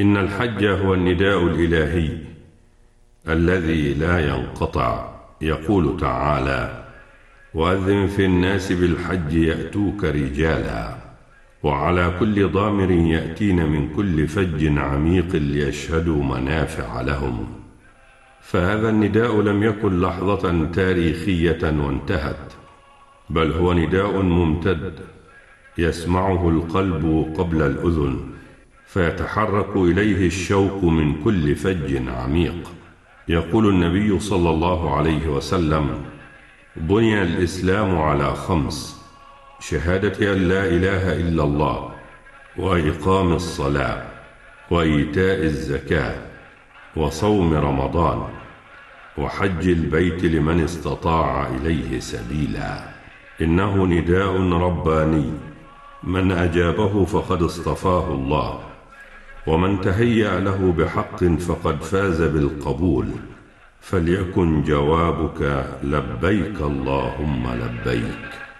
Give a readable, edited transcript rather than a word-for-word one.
إن الحج هو النداء الإلهي الذي لا ينقطع. يقول تعالى: وأذن في الناس بالحج يأتوك رجالا وعلى كل ضامر يأتين من كل فج عميق ليشهدوا منافع لهم. فهذا النداء لم يكن لحظة تاريخية وانتهت، بل هو نداء ممتد يسمعه القلب قبل الأذن، فيتحرك إليه الشوق من كل فج عميق. يقول النبي صلى الله عليه وسلم: بني الإسلام على 5: شهادة أن لا إله إلا الله، وإقام الصلاة، وإيتاء الزكاة، وصوم رمضان، وحج البيت لمن استطاع إليه سبيلا. إنه نداء رباني، من أجابه فقد اصطفاه الله، ومن تهيأ له بحق فقد فاز بالقبول. فليكن جوابك لبيك اللهم لبيك.